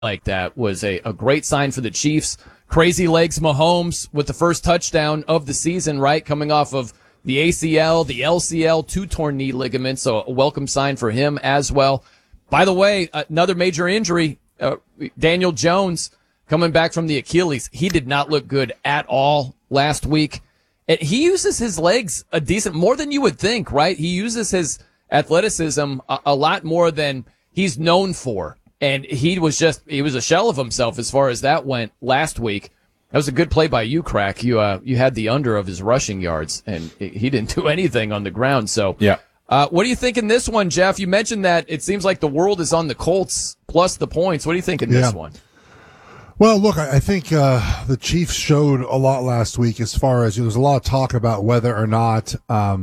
like that was a great sign for the Chiefs. Crazy legs Mahomes with the first touchdown of the season, right? Coming off of the ACL, the LCL, 2 torn knee ligaments, so a welcome sign for him as well. By the way, another major injury, Daniel Jones coming back from the Achilles. He did not look good at all last week. And he uses his legs a decent, more than you would think, right? He uses his athleticism a lot more than he's known for. And he was a shell of himself as far as that went last week. That was a good play by you, Crack. You had the under of his rushing yards, and he didn't do anything on the ground. So, yeah. What do you think in this one, Jeff? You mentioned that it seems like the world is on the Colts plus the points. What do you think in this one? Well, look, I think the Chiefs showed a lot last week as far as there was a lot of talk about whether or not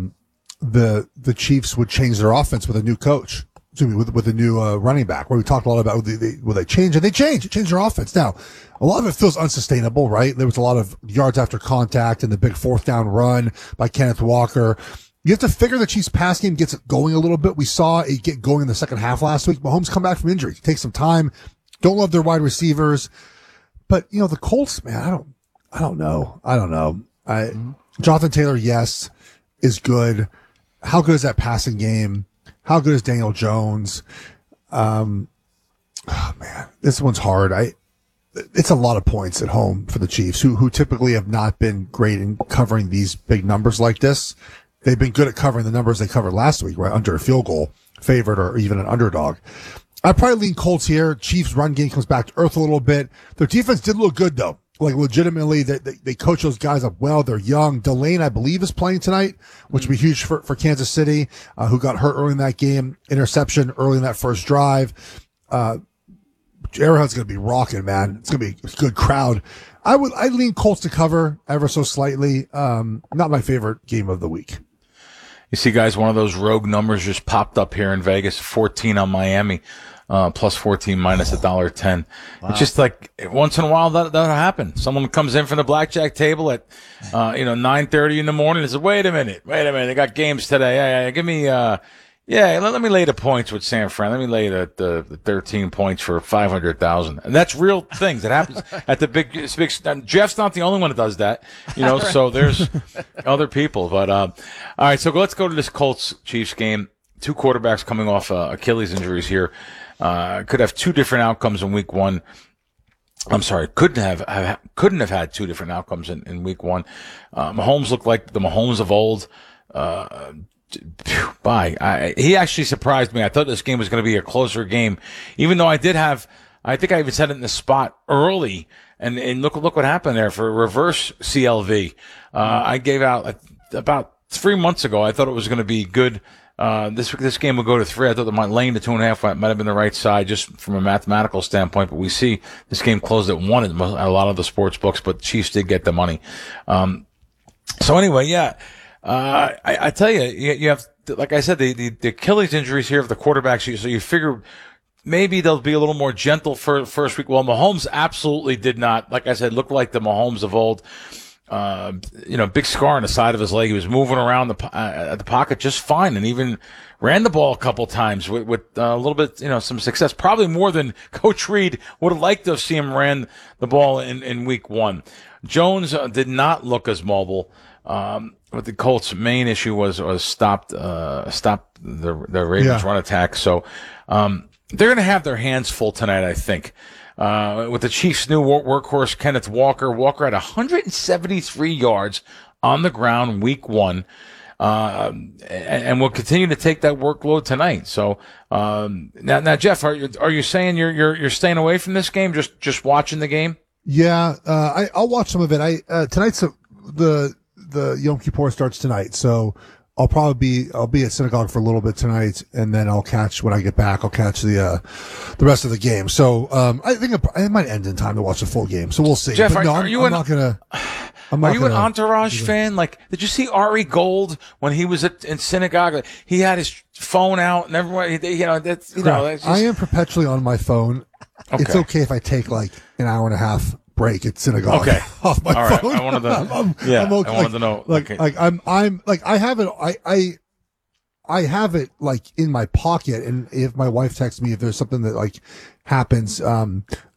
the Chiefs would change their offense with a new coach. With a new running back, where we talked a lot about will they change, and they changed their offense. Now, a lot of it feels unsustainable, right? There was a lot of yards after contact and the big 4th down run by Kenneth Walker. You have to figure the Chiefs' pass game gets going a little bit. We saw it get going in the second half last week. Mahomes come back from injury. It takes some time. Don't love their wide receivers, but the Colts, man, I don't know. Jonathan Taylor, yes, is good. How good is that passing game? How good is Daniel Jones? Oh man, this one's hard. It's a lot of points at home for the Chiefs, who typically have not been great in covering these big numbers like this. They've been good at covering the numbers they covered last week, right? Under a field goal, favored, or even an underdog. I'd probably lean Colts here. Chiefs run game comes back to earth a little bit. Their defense did look good though. Like legitimately, they coach those guys up well. They're young. Delane, I believe, is playing tonight, which would be huge for Kansas City, who got hurt early in that game. Interception early in that first drive. Arrowhead's going to be rocking, man. It's going to be a good crowd. I'd lean Colts to cover ever so slightly. Not my favorite game of the week. You see, guys, one of those rogue numbers just popped up here in Vegas, 14 on Miami. Plus 14 minus $1.10. Wow. It's just like once in a while that'll happen. Someone comes in from the blackjack table at 9:30 in the morning and says, wait a minute, they got games today. Yeah, give me let me lay the points with San Fran. Let me lay the 13 points for 500,000. And that's real things that happens at the big. Jeff's not the only one that does that, so there's other people. But all right, so let's go to this Colts Chiefs game. 2 quarterbacks coming off Achilles injuries here. Could have 2 different outcomes in week 1. I'm sorry, couldn't have had 2 different outcomes in week 1. Mahomes looked like the Mahomes of old. He actually surprised me. I thought this game was going to be a closer game, even though I think I even said it in the spot early. And look what happened there for reverse CLV. I gave out about 3 months ago. I thought it was going to be good. This game will go to 3. I thought laying the 2.5 might have been the right side just from a mathematical standpoint, but we see this game closed at 1 in a lot of the sports books, but Chiefs did get the money. So anyway, yeah, I tell you, you have, like I said, the Achilles injuries here of the quarterbacks, so you figure maybe they'll be a little more gentle for first week. Well, Mahomes absolutely did not, like I said, look like the Mahomes of old. Big scar on the side of his leg. He was moving around the pocket just fine, and even ran the ball a couple times with a little bit, some success. Probably more than Coach Reed would have liked to have seen him ran the ball in week 1. Jones did not look as mobile. But the Colts' main issue was stop the Ravens run attack. So they're going to have their hands full tonight, I think. With the Chiefs' new workhorse, Kenneth Walker. Walker had 173 yards on the ground week 1. And we'll continue to take that workload tonight. So, now, Jeff, are you saying you're staying away from this game? Just watching the game? Yeah. I'll watch some of it. Tonight's the Yom Kippur starts tonight. So I'll be at synagogue for a little bit tonight, and then when I get back, I'll catch the rest of the game. So, I think it might end in time to watch the full game. So we'll see. Jeff, but no, are you an Entourage fan? Like, did you see Ari Gold when he was in synagogue? He had his phone out, and everyone, that's just... I am perpetually on my phone. Okay. It's okay if I take like an hour and a half break at synagogue. Okay. Off my All right. phone. I wanted to. I'm okay. I wanted to know. Like, okay. I'm like, I haven't. I have it like in my pocket, and if my wife texts me if there's something that like happens,